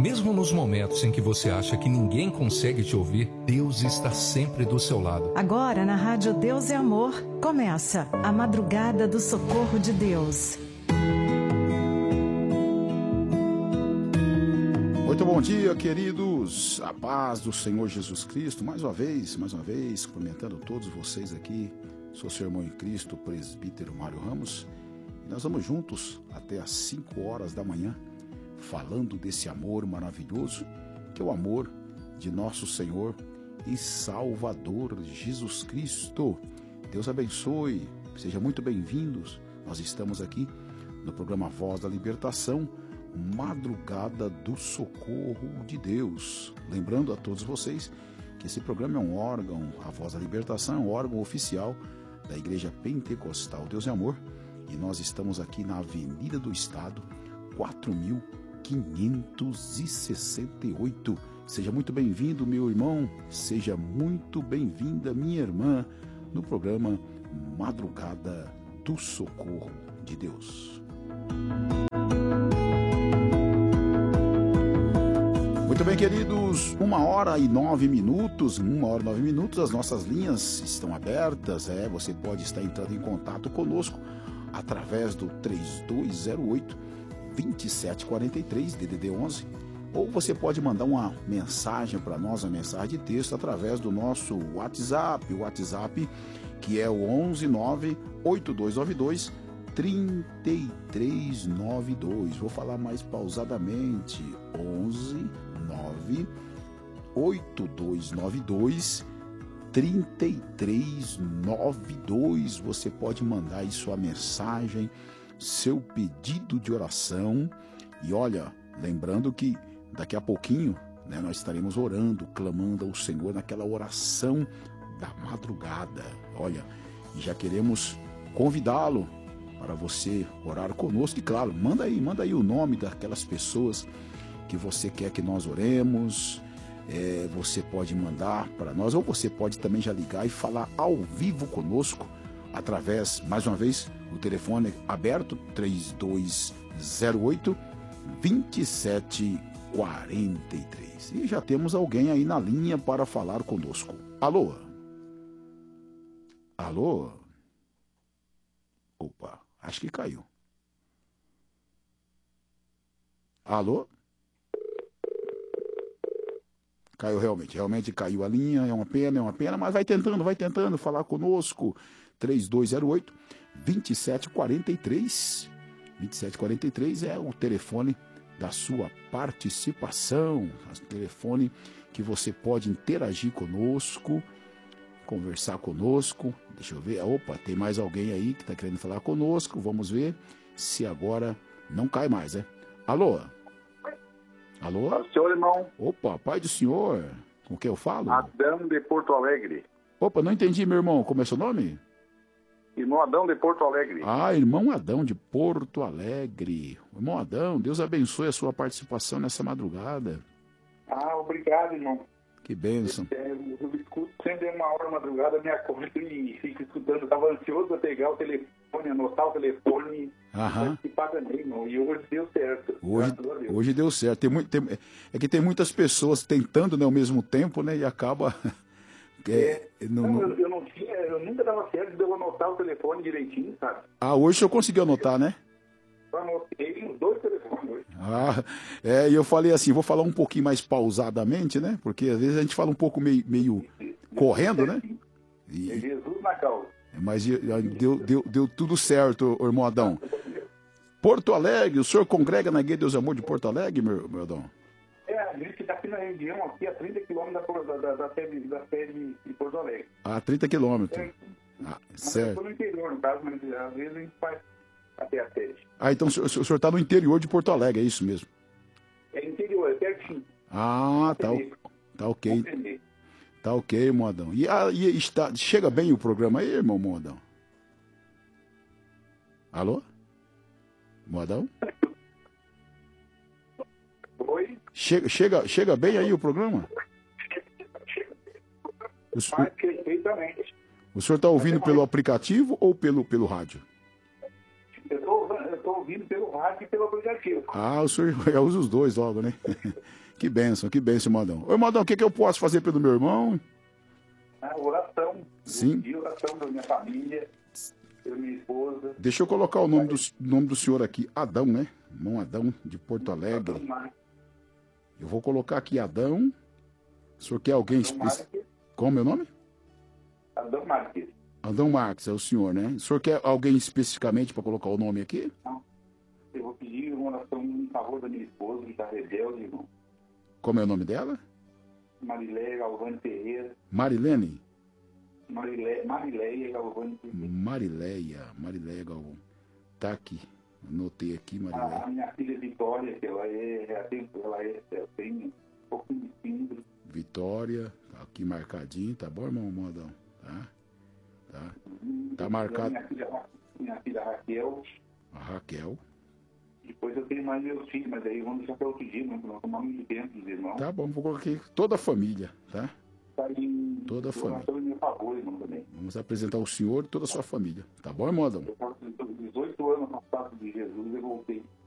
Mesmo nos momentos em que você acha que ninguém consegue te ouvir, Deus está sempre do seu lado. Agora na Rádio Deus é Amor, começa a Madrugada do Socorro de Deus. Muito bom dia, queridos. A paz do Senhor Jesus Cristo. Mais uma vez, cumprimentando todos vocês aqui. Sou seu irmão em Cristo, presbítero Mário Ramos. E nós vamos juntos até às 5 horas da manhã, falando desse amor maravilhoso, que é o amor de nosso Senhor e Salvador Jesus Cristo. Deus abençoe, sejam muito bem-vindos. Nós estamos aqui no programa Voz da Libertação, Madrugada do Socorro de Deus. Lembrando a todos vocês que esse programa é um órgão, a Voz da Libertação é um órgão oficial da Igreja Pentecostal Deus é Amor, e nós estamos aqui na Avenida do Estado, 4568. Seja muito bem-vindo, meu irmão, seja muito bem-vinda, minha irmã, no programa Madrugada do Socorro de Deus. Muito bem, queridos, 1h09, as nossas linhas estão abertas, você pode estar entrando em contato conosco através do 3208-2743, DDD 11, ou você pode mandar uma mensagem para nós, uma mensagem de texto, através do nosso WhatsApp, que é o 1198292-3392. Vou falar mais pausadamente, 1198292-3392. Você pode mandar aí sua mensagem, seu pedido de oração. E olha, lembrando que daqui a pouquinho, nós estaremos orando, clamando ao Senhor naquela oração da madrugada. Olha, e já queremos convidá-lo para você orar conosco. E claro, manda aí o nome daquelas pessoas que você quer que nós oremos. Você pode mandar para nós, ou você pode também já ligar e falar ao vivo conosco, através, mais uma vez, o telefone aberto, 3208-2743. E já temos alguém aí na linha para falar conosco. Alô? Alô? Opa, acho que caiu. Alô? Caiu realmente caiu a linha, é uma pena, mas vai tentando falar conosco. 3208-2743. 2743 é o telefone da sua participação, o telefone que você pode interagir conosco, conversar conosco. Deixa eu ver, opa, tem mais alguém aí que está querendo falar conosco. Vamos ver se agora não cai mais, Alô? Alô? Senhor irmão. Opa, pai do senhor. Com quem eu falo? Adão de Porto Alegre. Opa, não entendi, meu irmão. Como é seu nome? Irmão Adão de Porto Alegre. Ah, irmão Adão de Porto Alegre. Irmão Adão, Deus abençoe a sua participação nessa madrugada. Obrigado, irmão. Que bênção. Eu escuto sempre uma hora da madrugada, me acordo e fico escutando. Eu estava ansioso para pegar o telefone, anotar o telefone e participar também, irmão. E hoje deu certo. Hoje deu certo. É que tem muitas pessoas tentando, ao mesmo tempo, e acaba... Eu nunca dava certo de eu anotar o telefone direitinho, sabe? Hoje eu consegui anotar, né? Eu anotei os 2 telefones hoje. E eu falei assim, vou falar um pouquinho mais pausadamente, né? Porque às vezes a gente fala um pouco meio correndo, né? É Jesus na causa. Mas deu tudo certo, irmão Adão. Porto Alegre, o senhor congrega na Igreja Deus Amor de Porto Alegre, meu Adão? A gente está aqui na região, aqui a 30 quilômetros da sede de Porto Alegre. 30 quilômetros. Certo. Eu estou no interior, no caso, mas às vezes a gente faz até a sede. Então o senhor está no interior de Porto Alegre, é isso mesmo? É interior, é pertinho. Tá ok. Tá ok, Modão. Chega bem o programa aí, irmão Modão? Alô? Modão? Oi? Chega bem aí o programa? Perfeitamente. O senhor está ouvindo pelo aplicativo ou pelo rádio? Eu estou ouvindo pelo rádio e pelo aplicativo. Ah, o senhor já usa os dois logo, né? Que bênção, Modão. Oi, Modão, o que eu posso fazer pelo meu irmão? Oração. Sim. Oração pela minha família, pela minha esposa. Deixa eu colocar o nome do senhor aqui, Adão, né? Irmão Adão, de Porto Alegre. Eu vou colocar aqui Adão. O senhor quer alguém específico? Qual é o meu nome? Adão Marques. Adão Marques, é o senhor, né? O senhor quer alguém especificamente para colocar o nome aqui? Não. Eu vou pedir uma oração em favor da minha esposa, que está rebelde, irmão. Como é o nome dela? Marileia Galvani Ferreira. Marilene? Marileia Galvani Ferreira. Marileia Galvani. Tá aqui. Anotei aqui, Marileia. A minha filha Vitória, que ela tem um pouquinho de síndrome. Vitória, tá aqui marcadinho, tá bom, irmão Modão? Tá marcado. Minha filha Raquel. A Raquel. Depois eu tenho mais meus filhos, mas aí vamos deixar para outro dia, não tomamos muito tempo dos irmãos. Tá bom, vou colocar aqui toda a família, tá? Tá em toda a família. Em meu favor, irmão, também. Vamos apresentar o senhor e toda a sua família. Tá bom, Modão? Eu faço 18 anos afastado de Jesus e voltei.